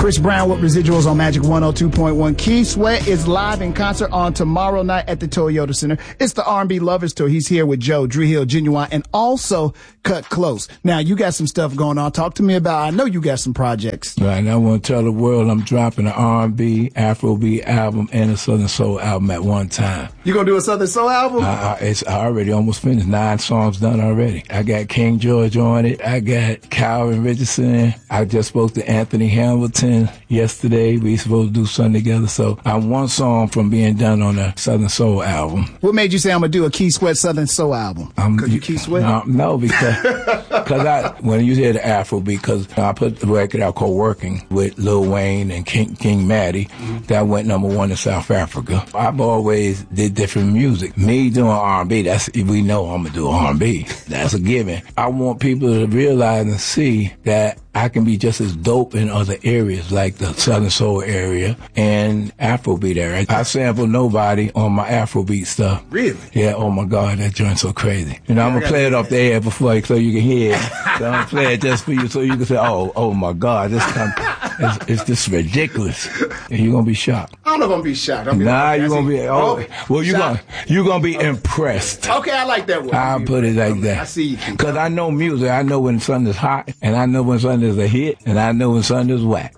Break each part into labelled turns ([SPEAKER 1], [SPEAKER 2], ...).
[SPEAKER 1] Chris Brown with Residuals on Magic 102.1. Keith Sweat is live in concert on tomorrow night at the Toyota Center. It's the R&B Lovers Tour. He's here with Joe, Drew Hill, Genuine, and also Cut Close. Now, you got some stuff going on. Talk to me about, I know you got some projects.
[SPEAKER 2] Right, and I want to tell the world I'm dropping an R&B, Afrobeat album, and a Southern Soul album at one time.
[SPEAKER 1] You gonna do a Southern Soul album?
[SPEAKER 2] I already almost finished. 9 songs done already. I got King George on it. I got Calvin Richardson. I just spoke to Anthony Hamilton yesterday. We supposed to do something together. So I'm one song from being done on a Southern Soul album.
[SPEAKER 1] What made you say I'm gonna do a Keith Sweat Southern Soul album? Because you Keith Sweat?
[SPEAKER 2] No, because when you hear the Afrobeat, because I put the record out called Working with Lil Wayne and King Matty. That went #1 in South Africa. I've always did different music. Me doing R&B, we know I'm gonna do R&B. That's a given. I want people to realize and see that I can be just as dope in other areas like the Southern Soul area and Afrobeat area. I sample Nobody on my Afrobeat stuff.
[SPEAKER 1] Really?
[SPEAKER 2] Yeah, oh my God, that joint's so crazy. I'm going to play it off the air before so you can hear it. So I'm going to play it just for you so you can say, oh my God, it's just ridiculous. And you're going to be shocked.
[SPEAKER 1] I don't know if I'm going to be shocked.
[SPEAKER 2] You're going to be, you're going to be impressed.
[SPEAKER 1] Okay, I like that one.
[SPEAKER 2] I'll put it like that.
[SPEAKER 1] I see you.
[SPEAKER 2] Because I know music. I know when something is hot, and I know when something is a hit, and I know when something is whack.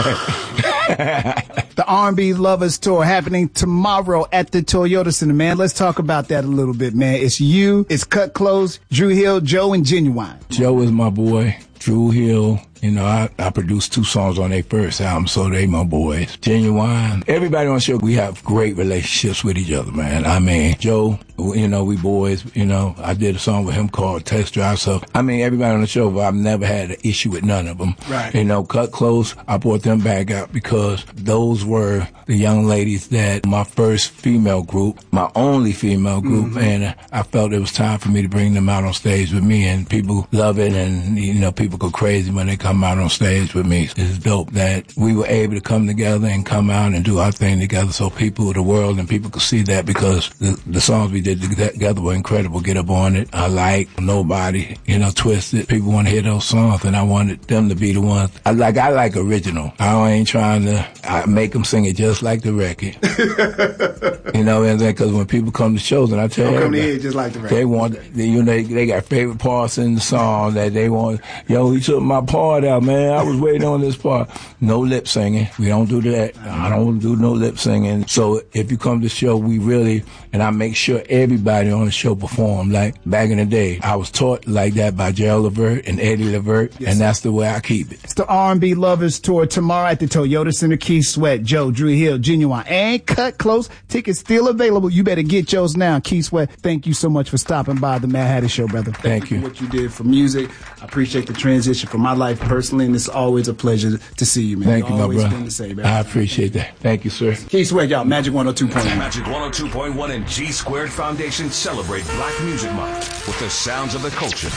[SPEAKER 1] The R&B Lovers Tour happening tomorrow at the Toyota Center, man. Let's talk about that a little bit, man. It's you, it's Cut Close, Drew Hill, Joe, and Genuine.
[SPEAKER 2] Joe is my boy. Drew Hill, I produced 2 songs on their first album, so they my boys. Genuine. Everybody on the show, we have great relationships with each other, man. I mean, Joe, we boys, I did a song with him called Test Drive. So, everybody on the show, but I've never had an issue with none of them.
[SPEAKER 1] Right.
[SPEAKER 2] Cut Close, I brought them back out because those were the young ladies that my first female group, my only female group, and I felt it was time for me to bring them out on stage with me, and people love it, and, people go crazy when they come out on stage with me. It's dope that we were able to come together and come out and do our thing together so people of the world and people could see that, because the songs we did together were incredible. Get Up On It, I Like, Nobody, Twisted. People want to hear those songs, and I wanted them to be the ones. I like original. I ain't trying to make them sing it just like the record. Because when people come to shows, and I tell you,
[SPEAKER 1] come to hear just like the record.
[SPEAKER 2] They want, they got favorite parts in the song that they want. Yo, he took my part out, man. I was waiting on this part. No lip singing. We don't do that. I don't do no lip singing. So if you come to the show, we really, and I make sure everybody on the show perform. Like back in the day, I was taught like that by Gerald Levert and Eddie Levert, and that's the way I keep it.
[SPEAKER 1] It's the R&B Lovers Tour tomorrow at the Toyota Center. Keith Sweat, Joe, Drew Hill, Genuine, and Cut Close. Tickets still available. You better get yours now. Keith Sweat, thank you so much for stopping by the Mad Hatter Show, brother.
[SPEAKER 2] Thank you
[SPEAKER 1] for what you did for music. I appreciate the transition for my life personally, and it's always a pleasure to see you, man.
[SPEAKER 2] Thank you, my brother.
[SPEAKER 1] Been the same,
[SPEAKER 2] I appreciate that. Thank you, sir.
[SPEAKER 1] Keith Sweat, y'all. Magic 102.1.
[SPEAKER 3] Magic 102.1 and G Squared Foundation celebrate Black Music Month with the sounds of the culture.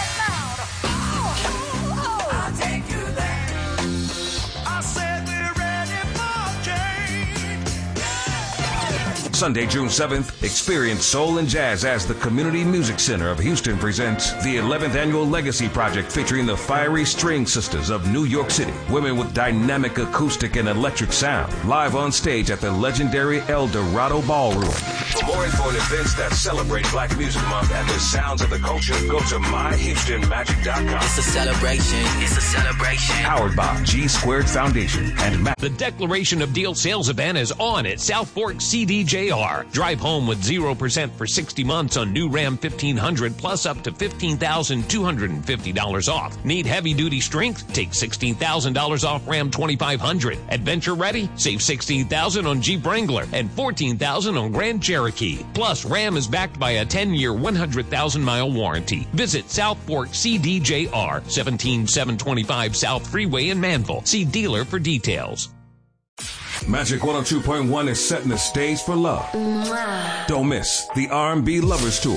[SPEAKER 3] Sunday, June 7th, experience soul and jazz as the Community Music Center of Houston presents the 11th Annual Legacy Project, featuring the Fiery String Sisters of New York City, women with dynamic acoustic and electric sound, live on stage at the legendary El Dorado Ballroom. For more info and events that celebrate Black Music Month and the sounds of the culture, go to myhoustonmagic.com.
[SPEAKER 4] It's a celebration. It's a celebration.
[SPEAKER 3] Powered by G Squared Foundation and
[SPEAKER 5] The Declaration of Deal sales event is on at South Fork CDJR. Drive home with 0% for 60 months on new Ram 1500 plus up to $15,250 off. Need heavy-duty strength? Take $16,000 off Ram 2500. Adventure ready? Save $16,000 on Jeep Wrangler and $14,000 on Grand Cherokee. Plus, Ram is backed by a 10-year, 100,000-mile warranty. Visit South Fork CDJR, 17725 South Freeway in Manville. See dealer for details.
[SPEAKER 3] Magic 102.1 is setting the stage for love. Don't miss the R&B Lovers Tour